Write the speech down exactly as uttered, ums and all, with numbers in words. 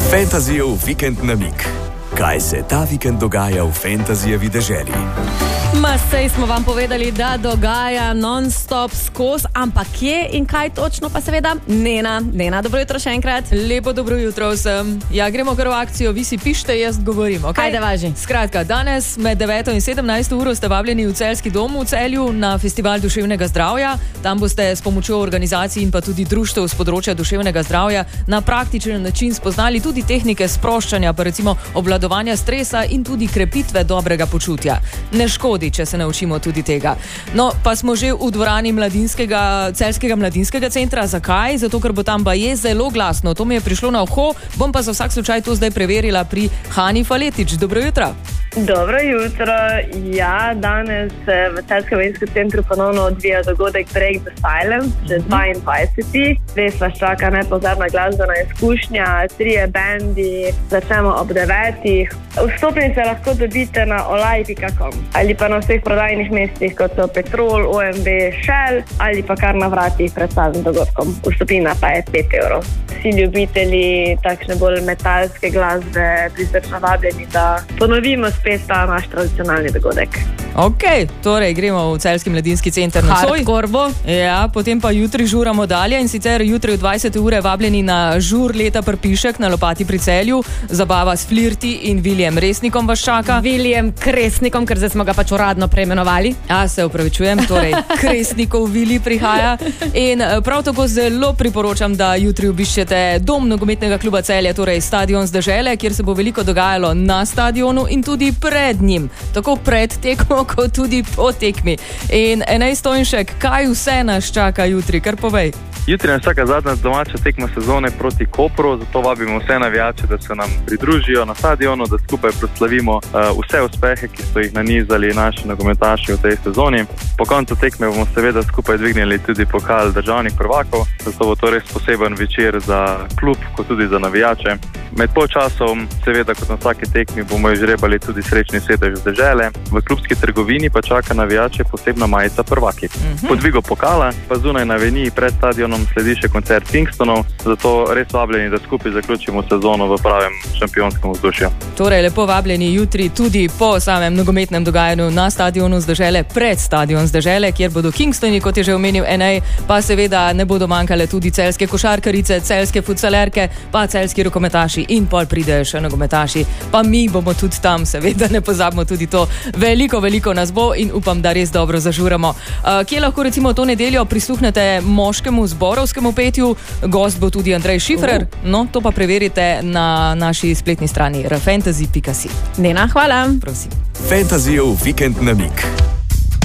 Fantasyjev vikend namig. Kaj se ta vikend dogaja v fantasyjevi deželi? Ma sej smo vam povedali, da dogaja non-stop skozi, ampak kje in kaj točno pa seveda Nena. Nena, dobro jutro še enkrat. Lepo dobro jutro vsem. Ja, gremo kar v akcijo, vi si pišite, jaz govorim, ok? Kaj da važi? Skratka, danes med deveto in sedemnajsto uro ste vabljeni v Celjski dom v Celju na Festival duševnega zdravja. Tam boste s pomočjo organizacij in pa tudi društev z področja duševnega zdravja na praktičen način spoznali tudi tehnike sproščanja, pa recimo obvladovanja stresa in tudi krepitve dobrega počutja. Ne škodi, če se naučimo tudi tega. No, pa smo že v dvorani mladinskega, Celjskega mladinskega centra. Zakaj? Zato, ker bo tam baje zelo glasno. To mi je prišlo na uho. Bom pa za vsak slučaj to zdaj preverila pri Hani Faletič. Dobro jutro. Dobro jutro. Ja, danes v Celjskem mladinskem centru ponovno odvija dogodek Break the Silence, že dvaindvajseti. Res vas čaka nepozabna glasbena izkušnja, trije bendi, začnemo ob devetih. Vstopnice lahko dobite na olaj pika com ali pa na vseh prodajnih mestih, kot so Petrol, O M B, Shell ali pa kar na vratih pred samim dogodkom. Vstopnina pa je pet evrov. Vsi ljubitelji takšne bolj metalske glasbe prisrčno vabljeni, da ponovimo spet ta naš tradicionalni dogodek. Ok, torej gremo v Celjski mladinski center na Soj. Hardcore bo. Ja, potem pa jutri žuramo dalje in sicer jutri v dvajsete ure vabljeni na žur leta Prpišek na Lopati pri Celju. Zabava s Flirti in Viljem Resnikom vas čaka. Viljem Kresnikom, ker zdaj smo ga pač uradno preimenovali. A, se upravičujem, torej Kresnikov Vili prihaja. In prav tako zelo priporočam, da jutri obiščete dom nogometnega kluba Celje, torej stadion z dežele, kjer se bo veliko dogajalo na stadionu in tudi pred njim. Tako pred tekmo, kot tudi po tekmi. In Enej Stojnšek, kaj vse nas čaka jutri, kar povej? Jutri je vsaka zadnja domača tekma sezone proti Kopru, zato vabimo vse navijače, da se nam pridružijo na stadionu, da skupaj proslavimo uh, vse uspehe, ki so jih nanizali naši nogometaši v tej sezoni. Po koncu tekme bomo seveda skupaj dvignili tudi pokal državnih prvakov, zato bo to res poseben večer za klub, kot tudi za navijače. Med polčasom, seveda kot na vsaki tekmi, bomo izžrebali tudi srečni sedež z dežele. V klubski trgovini pa čaka navijače posebna majica prvaki. Mm-hmm. Po dvigu pokala pa zunaj na aveniji pred stadionom sledi še koncert Kingstonov, zato res vabljeni, da skupaj zaključimo sezono v pravem šampionskem vzdušju. Torej, lepo vabljeni jutri tudi po samem nogometnem dogajanju na stadionu z dežele, pred stadion z dežele, kjer bodo Kingstoni, kot je že omenil Enej, pa seveda ne bodo manjkale tudi celjske košarkarice, celjske futsalerke, pa celjski rokometaši in pol pridejo še nogometaši. Pa mi bomo tudi tam, seveda ne pozabimo tudi to. Veliko, veliko nas bo in upam, da res dobro zažuramo. Uh, kje lahko recimo to nedeljo prisluhnete moškemu zborovskemu petju? Gost bo tudi Andrej Šifrer. Uh. No, to pa preverite na naši spletni strani r fantasy pika si. Nena, hvala. Prosim. Fantasyjev vikend namig.